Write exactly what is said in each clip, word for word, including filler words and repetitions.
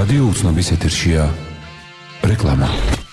რადიო უცნობის ეთერშია რეკლამა.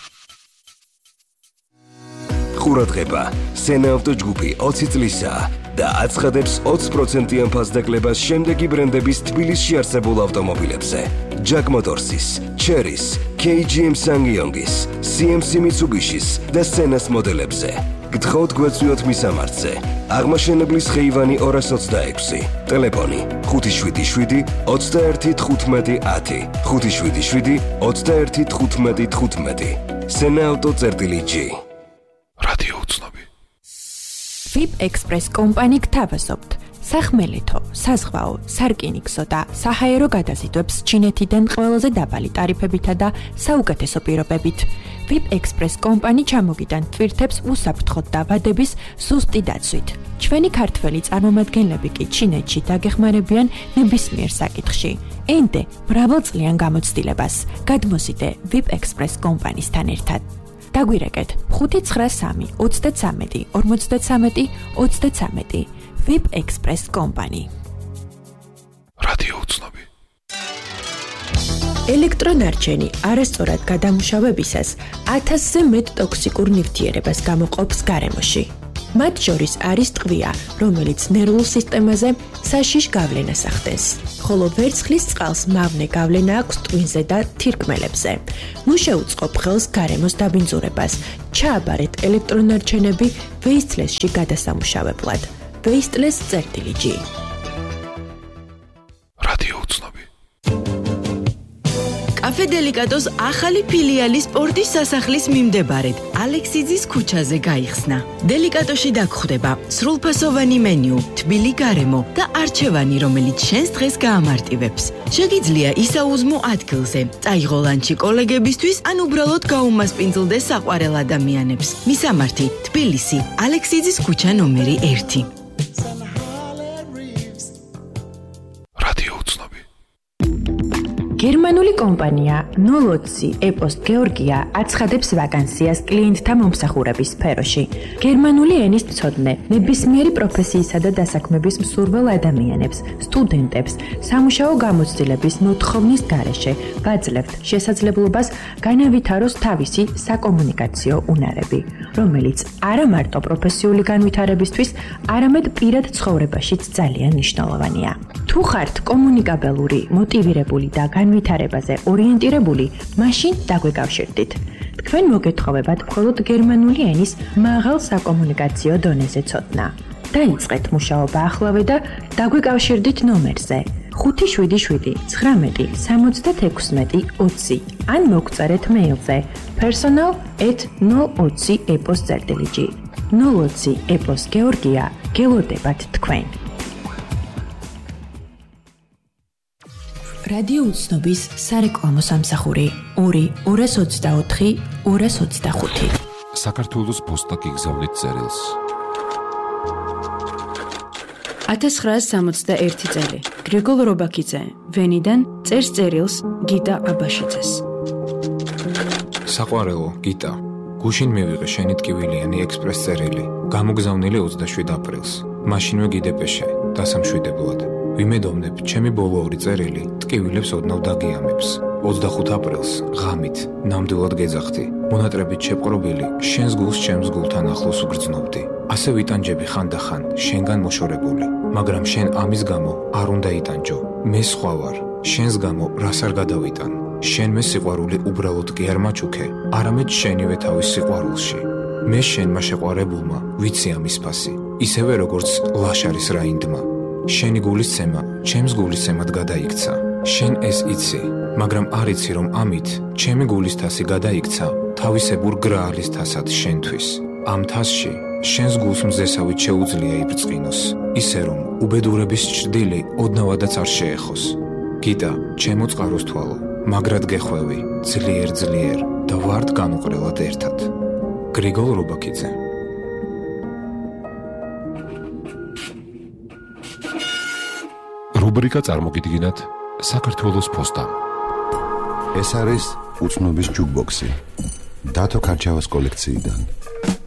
ყურადღება, სენაავტო ჯგუფი ოცი წლისაა და აცხადებს ოცი პროცენტიან ფასდაკლებას შემდეგი ბრენდების თბილისში არსებულ ავტომობილებზე: Jack Motors-ის, Chery-ის, კეი ჯი ემ Ssangyong-ის, სი ემ სი Mitsubishi-ის და Senna-ს მოდელებზე. გთხოვთ გვეცვიოთ მისამართზე. აღმაშენებლის ხეივანი ორას ოცდაექვსი, ტელეფონი ხუთი შვიდი შვიდი ოცდაერთი თხუთმეტი ათი, ხუთი შვიდი შვიდი ოცდაერთი თხუთმეტი თხუთმეტი. Senna-auto წერტილი G. რადიო უცნობი. ვიპ ექსპრეს კომპანი გთავაზობთ სახმელეთო, საზღვაო, სარკინიგზო და საჰაერო გადაზიდვებს ჩინეთიდან ყველაზე დაბალი ტარიფებითა და საუკეთესო პირობებით. ვიპ ექსპრეს კომპანი ჩამოგიდან ტვირთებს უსაფრთხოდ და ვადების ზუსტი დაცვით. ჩვენი ქართველი წარმომადგენლები კი ჩინეთში დაგეხმარებიან ნებისმიერ საკითხში. ენდე მრავალწლიან გამოცდილებას. გადმოსიდე ვიპ ექსპრეს კომპანიისთან ერთად. დაგვირეკეთ ხუთი ცხრა სამი ოცდაცამეტი ორმოცდაცამეტი ოცდაცამეტი ვიპ ექსპრეს კომპანი. რადიო უცნობი. ელექტრონარჩენი არასწორად გადამუშავებისას ათასზე მეტ ტოქსიკურ ნივთიერებას გამოყოფს გარემოში. მათ შორის არის ტყვია, რომელიც ნერვულ სისტემაზე საშიშ გავლენას ახდენს, ხოლო ვერცხლის წყალს მავნე გავლენა აქვს ტვინზე და თირკმელებზე. ნუ შეუწყობ ხელს გარემოს დაბინძურებას. ჩააბარეთ ელექტრონარჩენები ვეისტლესში გადასამუშავებლად. ვეისტლეს წერტილი G. რადიო უცნობი. კაფე დელიკატოს ახალი ფილიალი სპორტის სასახლის მიმდებარედ ალექსიძის ქუჩაზე გაიხსნა. დელიკატოში დაგხვდება სრულფასოვანი მენიუ, თბილი გარემო და არჩევანი, რომელიც შენს დღეს გაამარტივებს. შეგიძლია ისაუზმო ადგილზე, წაიღო ლანჩი კოლეგებისთვის ან უბრალოდ გაუმასპინძლდე საყვარელ ადამიანებს. მისამართი: თბილისი, ალექსიძის ქუჩა ნომერი ერთი. რადიო უცნობი. გერმანული კომპანია ნულ ოცი ეპოსტ გეორგია აცხადებს ვაკანსიას კლიენტთა მომსახურების სფეროში. გერმანული ენის მცოდნე, ნებისმიერი პროფესიისა და დასაქმების მსურველ ადამიანებს, სტუდენტებს, სამუშაო გამოცდილების მოთხოვნის გარეშე ვაძლევთ შესაძლებლობას განავითაროს თავისი საკომუნიკაციო უნარები, რომელიც არა მარტო პროფესიული განვითარებისთვის, არამედ პირად ცხოვრებაშიც ძალიან მნიშვნელოვანია. თუ ხართ კომუნიკაბელური, მოტივირებული და განვითარებაზე ორიენტირებული, მაშინ დაგვეკავშირდით. თქვენ მოგეთხოვებათ მხოლოდ გერმანული ენის მაღალ საკომუნიკაციო დონეზე ცოდნა. დაიწყეთ მუშაობა ახლავე და დაგვეკავშირდით ნომერზე ხუთი შვიდი შვიდი ცხრამეტი სამოცდათექვსმეტი ოცი ან მოგწერეთ მეილზე personal at ნულ ოცი ეპოს წერტილი G. ნულ ოცი ეპოს გეორგია, გელოდებათ თქვენ. რადიო უცნობის სარეკლამო სამსახური ორი ორას ოცდაოთხი ორას ოცდახუთი. საქართველოს პოსტა გიგზავნით წერილს. ათას ცხრაას სამოცდაერთი წელი. გრიგოლ რობაქიძე, ვენიდან წერს წერილს გიტა აბაშიძეს. საყვარელო გიტა, გუშინ მივიღე შენი ტკივილიანი ექსპრეს წერილი, გამოგზავნილი ოცდაშვიდ აპრილს. მაშინვე გიდეპეშე, დასამშვიდებლად. ვიმედოვნებ, ჩემი ბოლო ორი წერილი ტკივილებს ოდნავ დაგიამებს. ოცდახუთ აპრილს ღამით ნამდვილად გეძახდი. მონატრებით შეპყრობილი შენს გულს ჩემს გულთან ახლოს უგრძნობდი. ასე ვიტანჯები ხანდახან შენგან მოშორებული, მაგრამ შენ ამის გამო არ უნდა იტანჯო. მე სხვა ვარ, შენს გამო რას არ გადავიტან. შენ მე სიყვარული უბრალოდ კი არ მაჩუქე, არამედ შენივე თავის სიყვარულში. მე შენმა შეყვარებულმა ვიცი ამის ფასი, ისევე როგორც ლაშარის რაინდმა. შენი გულისცემა ჩემს გულისცემად გადაიქცა. შენ ეს იცი, მაგრამ არ იცი, რომ ამით ჩემი გულის თასი გადაიქცა თავისებურ გრაალის თასად შენთვის. ამ თასში შენს გულს მზესავით შეუძლია იბრძყინოს, ისე რომ უბედურების ჭრდილი ოდნავადაც არ შეეხოს. გიტა, ჩემო წყაროს თვალო, მაგრად გეხვევი, ძლიერ ძლიერ და ვართ განუყრელად ერთად. გრიგოლ რობაქიძე. რუბრიკა წარმოგიდგინათ საქართველოს პოსტამ. ეს არის უცნობის ჯუკბოქსი. დათო ქარჩავას კოლექციიდან.